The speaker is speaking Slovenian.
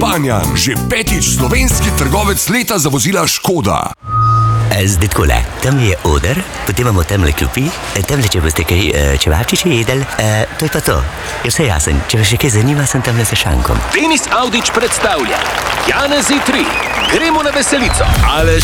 Banjan, že 5. slovenski trgovec leta za vozila Škoda. Zdaj takole, tam je oder, potem imamo tamle klopi, tamle, če boste kaj čevapčiče jedel, to je pa to. Je vse jasen, če vas še kaj zanima, sem tamle za šankom. Denis Avdić predstavlja Janezi 3. Gremo na veselico.